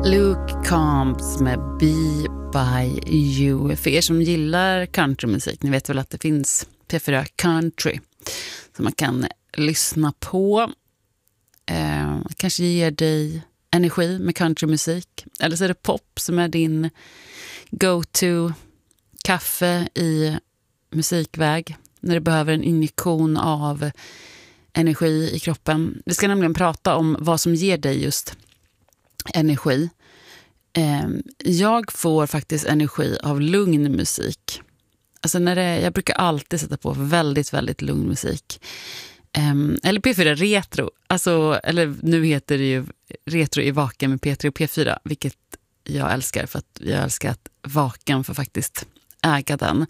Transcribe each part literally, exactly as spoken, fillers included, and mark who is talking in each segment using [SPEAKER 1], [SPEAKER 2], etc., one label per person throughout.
[SPEAKER 1] Luke Combs med Be By You. För er som gillar countrymusik, ni vet väl att det finns P fyra Country som man kan lyssna på. Eh, kanske ger dig energi med countrymusik. Eller så är det pop som är din go-to kaffe i musikväg när du behöver en injektion av energi i kroppen. Vi ska nämligen prata om vad som ger dig just energi. Jag får faktiskt energi av lugn musik. Alltså när det, jag brukar alltid sätta på väldigt, väldigt lugn musik. Eller P fyra Retro. Alltså, eller nu heter det ju Retro i Vaken med P tre och P fyra. Vilket jag älskar för att jag älskar att Vaken får faktiskt äga den.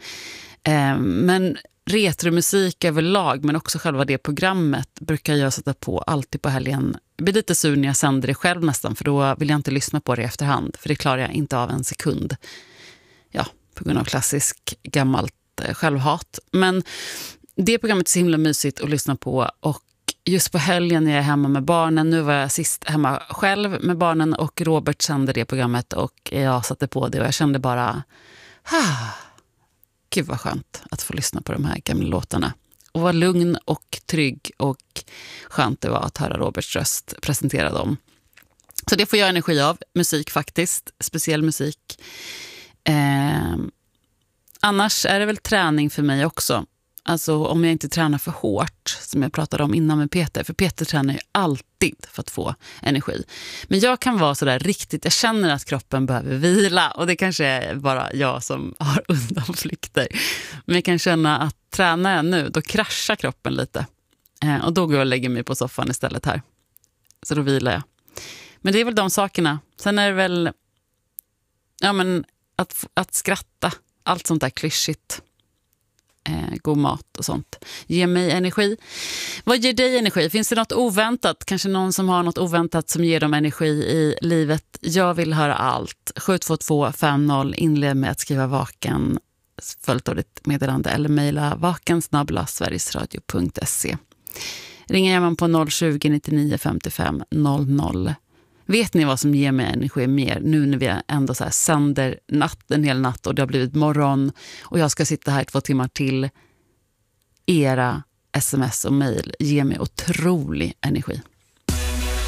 [SPEAKER 1] Men retromusik överlag, men också själva det programmet brukar jag sätta på alltid på helgen. Det blir lite sur när jag sänder det själv nästan, för då vill jag inte lyssna på det i efterhand, för det klarar jag inte av en sekund. Ja, på grund av klassisk gammalt eh, självhat. Men det programmet är så himla mysigt att lyssna på, och just på helgen när jag är hemma med barnen, nu var jag sist hemma själv med barnen och Robert sände det programmet och jag satte på det och jag kände bara ah, gud vad skönt att få lyssna på de här gamla låtarna. Och vad lugn och trygg och skönt det var att höra Roberts röst presentera dem. Så det får jag energi av. Musik faktiskt. Speciell musik. Eh, annars är det väl träning för mig också. Alltså om jag inte tränar för hårt, som jag pratade om innan med Peter. För Peter tränar ju alltid för att få energi. Men jag kan vara sådär riktigt, jag känner att kroppen behöver vila. Och det kanske är bara jag som har undanflykter. Men jag kan känna att tränar jag nu, då kraschar kroppen lite. Eh, och då går jag och lägger mig på soffan istället här. Så då vilar jag. Men det är väl de sakerna. Sen är det väl ja, men att, att skratta. Allt sånt där klyschigt. Eh, god mat och sånt. Ge mig energi. Vad ger dig energi? Finns det något oväntat? Kanske någon som har något oväntat som ger dem energi i livet? Jag vill höra allt. sju två två fem noll. Inled med att skriva Vaken. Följt av ditt meddelande eller mejla vaken snabel-a sverigesradio punkt se. Ringa gärna på noll tjugo nittionio femtiofem noll noll. Vet ni vad som ger mig energi mer nu när vi ändå så här sänder natt, en hel natt och det har blivit morgon och jag ska sitta här två timmar till? Era sms och mejl ger mig otrolig energi.